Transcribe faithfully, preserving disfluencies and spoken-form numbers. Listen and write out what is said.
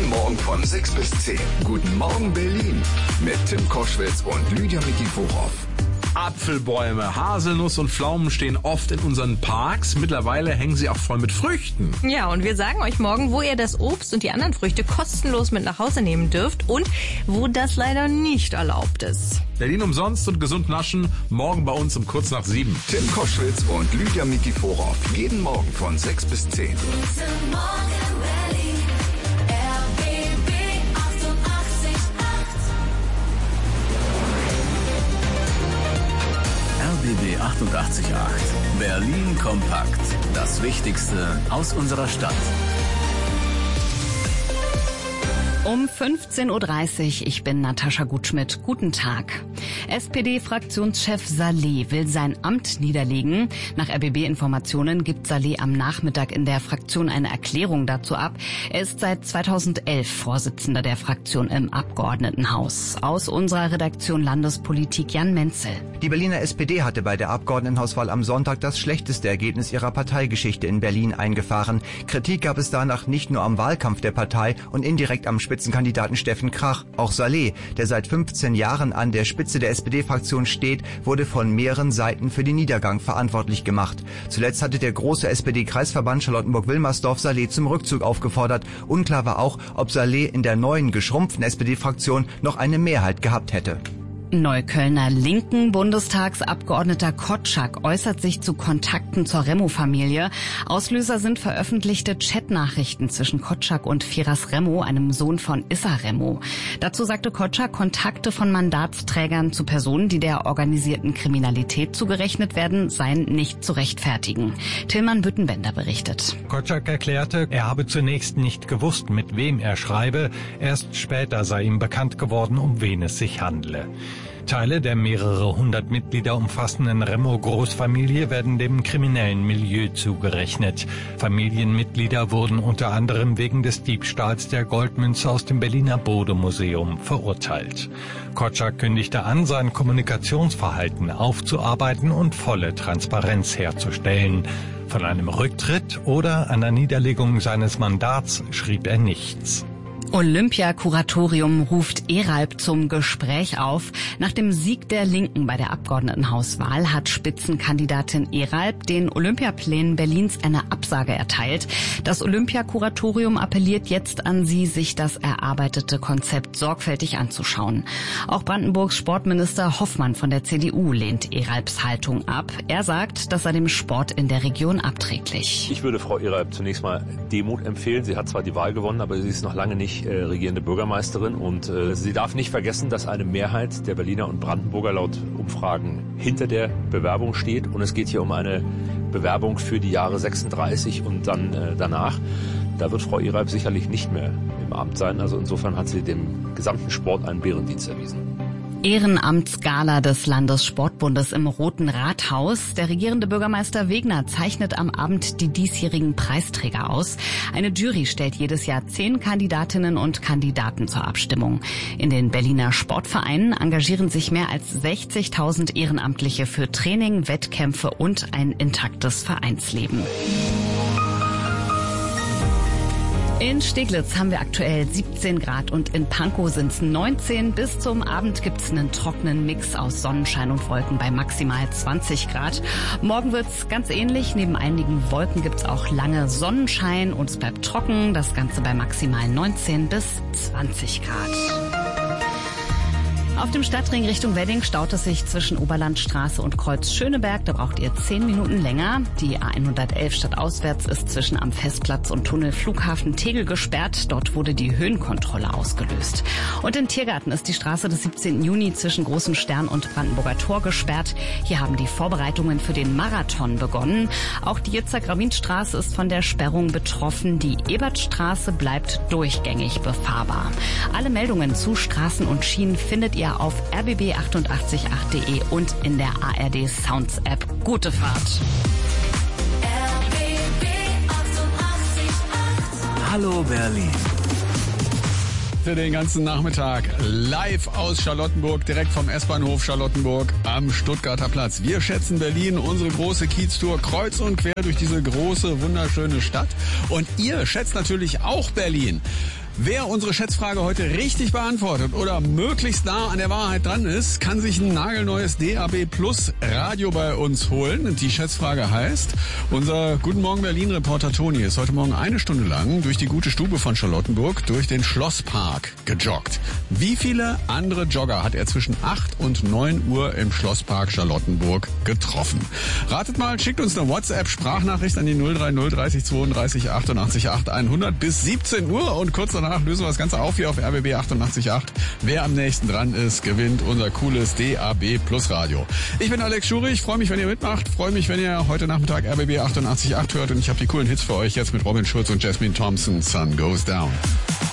Jeden Morgen von sechs bis zehn. Guten Morgen Berlin mit Tim Koschwitz und Lydia Mikiforov. Apfelbäume, Haselnuss und Pflaumen stehen oft in unseren Parks. Mittlerweile hängen sie auch voll mit Früchten. Ja, und wir sagen euch morgen, wo ihr das Obst und die anderen Früchte kostenlos mit nach Hause nehmen dürft und wo das leider nicht erlaubt ist. Berlin umsonst und gesund naschen, morgen bei uns um kurz nach sieben. Tim Koschwitz und Lydia Mikiforov. Jeden Morgen von sechs bis zehn. Guten Morgen Berlin, R B B achtundachtzig Komma acht. R B B achtundachtzig Komma acht. Berlin kompakt. Das Wichtigste aus unserer Stadt. Um fünfzehn Uhr dreißig, ich bin Natascha Gutschmidt. Guten Tag. S P D-Fraktionschef Saleh will sein Amt niederlegen. Nach R B B-Informationen gibt Saleh am Nachmittag in der Fraktion eine Erklärung dazu ab. Er ist seit zweitausendelf Vorsitzender der Fraktion im Abgeordnetenhaus. Aus unserer Redaktion Landespolitik Jan Menzel. Die Berliner S P D hatte bei der Abgeordnetenhauswahl am Sonntag das schlechteste Ergebnis ihrer Parteigeschichte in Berlin eingefahren. Kritik gab es danach nicht nur am Wahlkampf der Partei und indirekt am Spitzenkandidaten Steffen Krach. Auch Saleh, der seit fünfzehn Jahren an der Spitze der S P D-Fraktion steht, wurde von mehreren Seiten für den Niedergang verantwortlich gemacht. Zuletzt hatte der große S P D-Kreisverband Charlottenburg-Wilmersdorf Saleh zum Rückzug aufgefordert. Unklar war auch, ob Saleh in der neuen geschrumpften S P D-Fraktion noch eine Mehrheit gehabt hätte. Neuköllner linken Bundestagsabgeordneter Kotschak äußert sich zu Kontakten zur Remo-Familie. Auslöser sind veröffentlichte Chatnachrichten zwischen Kotschak und Firas Remo, einem Sohn von Issa Remo. Dazu sagte Kotschak, Kontakte von Mandatsträgern zu Personen, die der organisierten Kriminalität zugerechnet werden, seien nicht zu rechtfertigen. Tillmann Büttenbender berichtet. Kotschak erklärte, er habe zunächst nicht gewusst, mit wem er schreibe. Erst später sei ihm bekannt geworden, um wen es sich handle. Teile der mehrere hundert Mitglieder umfassenden Remo-Großfamilie werden dem kriminellen Milieu zugerechnet. Familienmitglieder wurden unter anderem wegen des Diebstahls der Goldmünze aus dem Berliner Bode-Museum verurteilt. Kotschak kündigte an, sein Kommunikationsverhalten aufzuarbeiten und volle Transparenz herzustellen. Von einem Rücktritt oder einer Niederlegung seines Mandats schrieb er nichts. Olympia-Kuratorium ruft Eralb zum Gespräch auf. Nach dem Sieg der Linken bei der Abgeordnetenhauswahl hat Spitzenkandidatin Eralb den Olympiaplänen Berlins eine Absage erteilt. Das Olympia-Kuratorium appelliert jetzt an sie, sich das erarbeitete Konzept sorgfältig anzuschauen. Auch Brandenburgs Sportminister Hoffmann von der C D U lehnt Eralbs Haltung ab. Er sagt, das sei dem Sport in der Region abträglich. Ich würde Frau Eralb zunächst mal Demut empfehlen. Sie hat zwar die Wahl gewonnen, aber sie ist noch lange nicht äh, regierende Bürgermeisterin und äh, sie darf nicht vergessen, dass eine Mehrheit der Berliner und Brandenburger laut Umfragen hinter der Bewerbung steht und es geht hier um eine Bewerbung für die Jahre sechsunddreißig und dann äh, danach. Da wird Frau Eralb sicherlich nicht mehr im Amt sein, also insofern hat sie dem gesamten Sport einen Bärendienst erwiesen. Ehrenamtsgala des Landessportbundes im Roten Rathaus. Der regierende Bürgermeister Wegner zeichnet am Abend die diesjährigen Preisträger aus. Eine Jury stellt jedes Jahr zehn Kandidatinnen und Kandidaten zur Abstimmung. In den Berliner Sportvereinen engagieren sich mehr als sechzigtausend Ehrenamtliche für Training, Wettkämpfe und ein intaktes Vereinsleben. In Steglitz haben wir aktuell siebzehn Grad und in Pankow sind es neunzehn. Bis zum Abend gibt es einen trockenen Mix aus Sonnenschein und Wolken bei maximal zwanzig Grad. Morgen wird's ganz ähnlich. Neben einigen Wolken gibt's auch lange Sonnenschein und es bleibt trocken. Das Ganze bei maximal neunzehn bis zwanzig Grad. Auf dem Stadtring Richtung Wedding staut es sich zwischen Oberlandstraße und Kreuz Schöneberg. Da braucht ihr zehn Minuten länger. Die A hundertelf stadtauswärts ist zwischen am Festplatz und Tunnel Flughafen Tegel gesperrt. Dort wurde die Höhenkontrolle ausgelöst. Und in Tiergarten ist die Straße des siebzehnten Juni zwischen Großem Stern und Brandenburger Tor gesperrt. Hier haben die Vorbereitungen für den Marathon begonnen. Auch die Yitzhak-Rabin-Straße ist von der Sperrung betroffen. Die Ebertstraße bleibt durchgängig befahrbar. Alle Meldungen zu Straßen und Schienen findet ihr auf r b b achtundachtzig Komma acht punkt de und in der A R D Sounds App. Gute Fahrt! R B B achtundachtzig Komma acht. Hallo Berlin. Für den ganzen Nachmittag live aus Charlottenburg, direkt vom S-Bahnhof Charlottenburg am Stuttgarter Platz. Wir schätzen Berlin, unsere große Kieztour kreuz und quer durch diese große, wunderschöne Stadt. Und ihr schätzt natürlich auch Berlin. Wer unsere Schätzfrage heute richtig beantwortet oder möglichst nah an der Wahrheit dran ist, kann sich ein nagelneues D A B Plus Radio bei uns holen. Die Schätzfrage heißt, unser Guten Morgen Berlin-Reporter Toni ist heute Morgen eine Stunde lang durch die gute Stube von Charlottenburg durch den Schlosspark gejoggt. Wie viele andere Jogger hat er zwischen acht und neun Uhr im Schlosspark Charlottenburg getroffen? Ratet mal, schickt uns eine WhatsApp-Sprachnachricht an die null drei null dreißig zweiunddreißig achtundachtzig acht hundert bis siebzehn Uhr und kurz danach lösen wir das Ganze auf hier auf R B B achtundachtzig Komma acht. Wer am nächsten dran ist, gewinnt unser cooles D A B Plus Radio. Ich bin Alex Schuri, ich freue mich, wenn ihr mitmacht, freue mich, wenn ihr heute Nachmittag R B B achtundachtzig Komma acht hört und ich habe die coolen Hits für euch jetzt mit Robin Schulz und Jasmine Thompson, Sun Goes Down.